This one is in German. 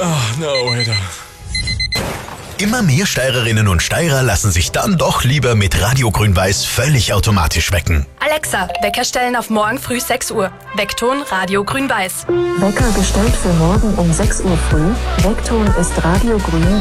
Oh, no, Alter. Immer mehr Steirerinnen und Steirer lassen sich dann doch lieber mit Radio Grün-Weiß völlig automatisch wecken. Alexa, Wecker stellen auf morgen früh 6 Uhr. Weckton Radio Grün-Weiß. Wecker gestellt für morgen um 6 Uhr früh. Weckton ist Radio Grün.